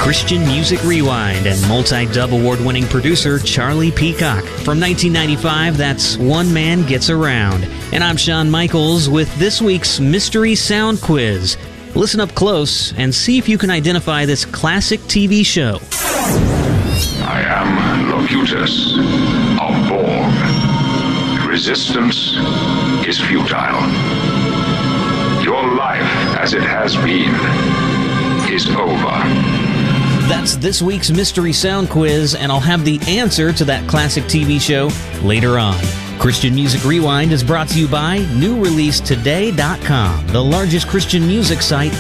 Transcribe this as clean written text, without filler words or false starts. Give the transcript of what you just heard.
Christian Music Rewind and multi-dub award-winning producer Charlie Peacock. From 1995, that's One Man Gets Around. And I'm Shawn Michaels with this week's Mystery Sound Quiz. Listen up close and see if you can identify this classic TV show. I am Locutus of Borg. Resistance is futile. Your life, as it has been, is over. That's this week's Mystery Sound Quiz, and I'll have the answer to that classic TV show later on. Christian Music Rewind is brought to you by NewReleaseToday.com, the largest Christian music site